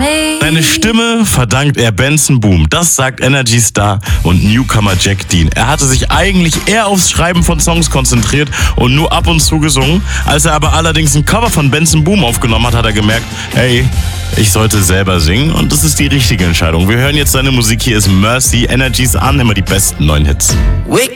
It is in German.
Seine Stimme verdankt er Benson Boone. Das sagt Energy Star und Newcomer Jack Dean. Er hatte sich eigentlich eher aufs Schreiben von Songs konzentriert und nur ab und zu gesungen. Als er aber allerdings ein Cover von Benson Boone aufgenommen hat, hat er gemerkt, hey, ich sollte selber singen und das ist die richtige Entscheidung. Wir hören jetzt seine Musik. Hier ist Mercy, Energies an, immer die besten neuen Hits.